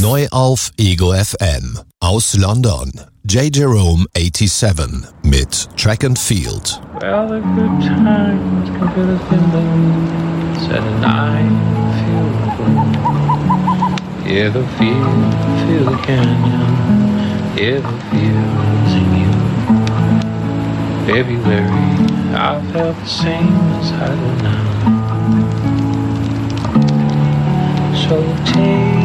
Neu auf Ego FM. Aus London. J. Jerome 87 mit Track and Field. Well, the good times can feel the feelings, and I feel the gloom. Yeah, the feel the canyon. Yeah, the feel's in you. February, I felt the same as I do now. So take